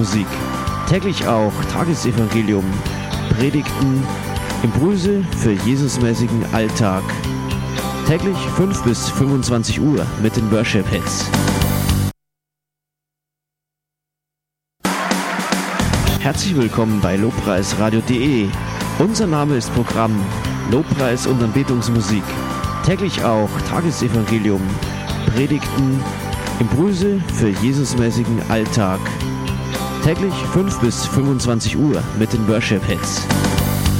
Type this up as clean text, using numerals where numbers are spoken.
Musik. Täglich auch Tagesevangelium, Predigten, Impulse für Jesusmäßigen Alltag. Täglich 5 bis 25 Uhr mit den Worship Hits. Herzlich willkommen bei lobpreisradio.de. Unser Name ist Programm Lobpreis und Anbetungsmusik. Täglich auch Tagesevangelium, Predigten, Impulse für Jesusmäßigen Alltag. Täglich 5 bis 25 Uhr mit den Worship Hits.